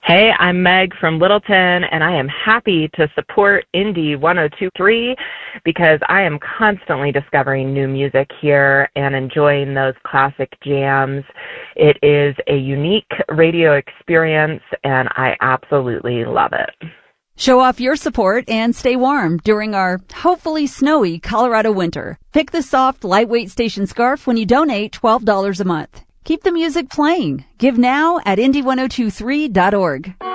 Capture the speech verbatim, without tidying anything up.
Hey, I'm Meg from Littleton, and I am happy to support Indie one oh two point three because I am constantly discovering new music here and enjoying those classic jams. It is a unique radio experience, and I absolutely love it. Show off your support and stay warm during our hopefully snowy Colorado winter. Pick the soft, lightweight station scarf when you donate twelve dollars a month. Keep the music playing. Give now at indie ten twenty-three dot org.